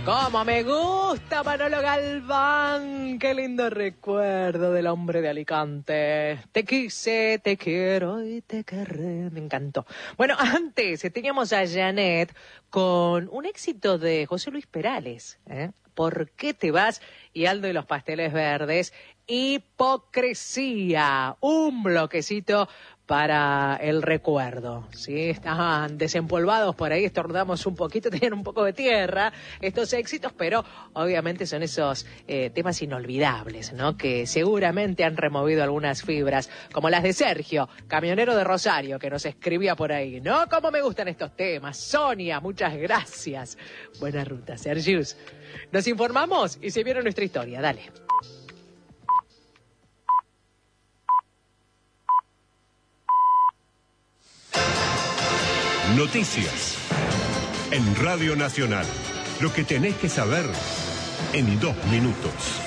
¡Cómo me gusta Manolo Galván! ¡Qué lindo recuerdo del hombre de Alicante! Te quise, te quiero y te querré. Me encantó. Bueno, antes teníamos a Janet con un éxito de José Luis Perales. ¿Por qué te vas? Y Aldo y los Pasteles Verdes. Hipocresía. Un bloquecito para el recuerdo, ¿sí? Estaban desempolvados por ahí, estornudamos un poquito, tenían un poco de tierra estos éxitos, pero obviamente son esos temas inolvidables, ¿no? Que seguramente han removido algunas fibras, como las de Sergio, camionero de Rosario, que nos escribía por ahí, ¿no? ¿Cómo me gustan estos temas? Sonia, muchas gracias. Buena ruta, Sergius. Nos informamos y se vieron nuestra historia, dale. Noticias en Radio Nacional. Lo que tenés que saber en 2 minutos.